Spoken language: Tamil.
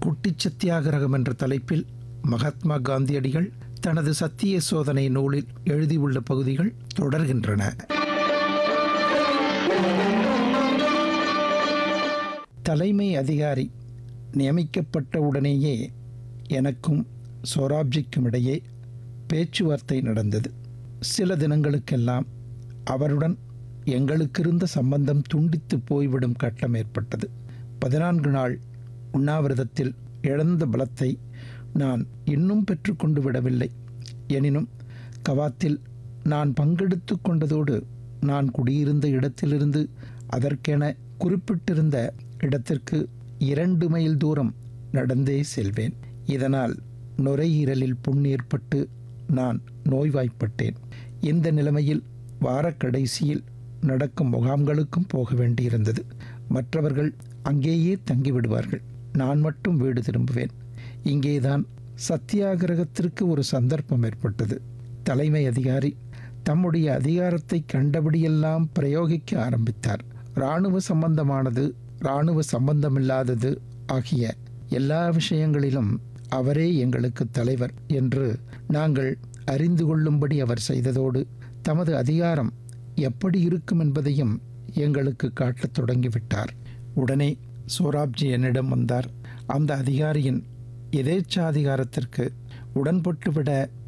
குட்டிச் சத்தியாகிரகம் என்ற தலைப்பில் மகாத்மா காந்தியடிகள் தனது சத்திய சோதனை நூலில் எழுதியுள்ள பகுதிகள் தொடர்கின்றன. தலைமை அதிகாரி நியமிக்கப்பட்ட உடனேயே எனக்கும் சோராப்ஜிக்கும் இடையே பேச்சுவார்த்தை நடந்தது. சில தினங்களுக்கெல்லாம் அவருடன் எங்களுக்கிருந்த சம்பந்தம் துண்டித்து போய்விடும் கட்டம் ஏற்பட்டது. 14 நாள் உண்ணாவிரதத்தில் இழந்த பலத்தை நான் இன்னும் பெற்றுக்கொண்டு விடவில்லை. எனினும் கவாத்தில் நான் பங்கெடுத்து கொண்டதோடு நான் குடியிருந்த இடத்திலிருந்து அதற்கென குறிப்பிட்டிருந்த இடத்திற்கு 2 மைல் தூரம் நடந்தே செல்வேன். இதனால் நுரையீரலில் புண் ஏற்பட்டு நான் நோய்வாய்ப்பட்டேன். இந்த நிலைமையில் வாரக்கடைசியில் நடக்கும் முகாம்களுக்கும் போக வேண்டியிருந்தது. மற்றவர்கள் அங்கேயே தங்கிவிடுவார்கள். நான் மட்டும் வீடு திரும்புவேன். இங்கேதான் சத்தியாகிரகத்திற்கு ஒரு சந்தர்ப்பம் ஏற்பட்டது. தலைமை அதிகாரி தம்முடைய அதிகாரத்தை கண்டபடியெல்லாம் பிரயோகிக்க ஆரம்பித்தார். இராணுவ சம்பந்தமானது, இராணுவ சம்பந்தமில்லாதது ஆகிய எல்லா விஷயங்களிலும் அவரே எங்களுக்கு தலைவர் என்று நாங்கள் அறிந்து கொள்ளும்படி அவர் செய்ததோடு தமது அதிகாரம் எப்படி இருக்கும் என்பதையும் எங்களுக்கு காட்டத் தொடங்கிவிட்டார். உடனே சோராப்ஜி என்னிடம் வந்தார். அந்த அதிகாரியின் எதேச்சாதிகாரத்திற்கு உடன்பட்டுவிட